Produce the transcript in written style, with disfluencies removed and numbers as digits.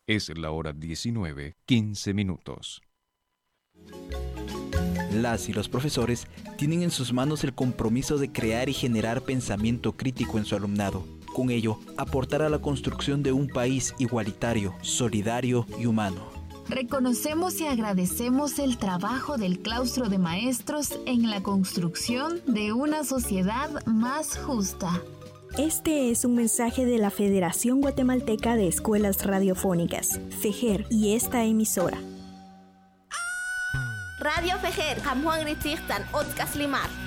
Es la hora 19:15. Las y los profesores tienen en sus manos el compromiso de crear y generar pensamiento crítico en su alumnado. Con ello, aportar a la construcción de un país igualitario, solidario y humano. Reconocemos y agradecemos el trabajo del claustro de maestros en la construcción de una sociedad más justa. Este es un mensaje de la Federación Guatemalteca de Escuelas Radiofónicas, FEGER, y esta emisora. Radio FEGER, Juan Gritistan, Otcas Limar.